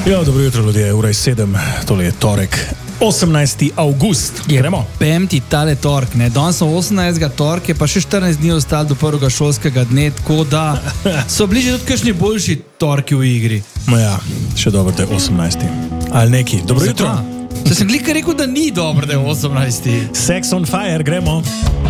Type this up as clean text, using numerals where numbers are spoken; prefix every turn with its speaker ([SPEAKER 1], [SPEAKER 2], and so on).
[SPEAKER 1] Ja, dobro jutro, ljudje, ura je 7, tole je torek, 18. avgust. Gremo.
[SPEAKER 2] Pem ti tale tork, ne? Danes so 18. tork, je pa še 14 dni ostalo do prvega šolskega dne, tako da so bliže tudi kakšni boljši torki v igri.
[SPEAKER 1] Ja, še dobro, da je 18. Ali neki. Dobro jutro.
[SPEAKER 2] Se sem glika rekel, da ni dobro, da je 18.
[SPEAKER 1] Sex on fire, gremo.